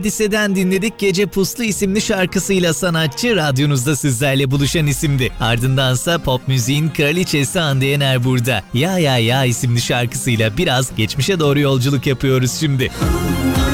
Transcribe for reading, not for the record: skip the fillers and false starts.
Hadise'den dinledik. Gece Puslu isimli şarkısıyla sanatçı radyonuzda sizlerle buluşan isimdi. Ardındansa pop müziğin kraliçesi Hande Yener burada. Ya Ya Ya isimli şarkısıyla biraz geçmişe doğru yolculuk yapıyoruz şimdi.